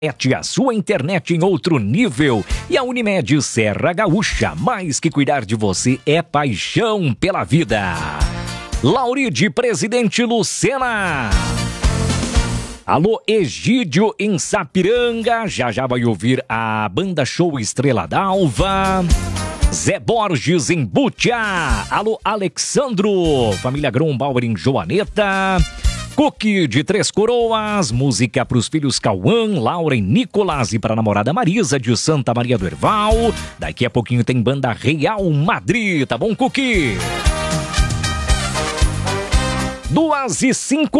A sua internet em outro nível. E a Unimed Serra Gaúcha, mais que cuidar de você, é paixão pela vida. Lauride, Presidente Lucena. Alô, Egídio em Sapiranga, já vai ouvir a Banda Show Estrela d'Alva. Zé Borges em Butiá. Alô, Alexandro, família Grombauer em Joaneta. Cookie de Três Coroas, música para os filhos Cauã, Laura e Nicolás e para a namorada Marisa de Santa Maria do Herval. Daqui a pouquinho tem Banda Real Madrid, tá bom, Cookie? 2:05.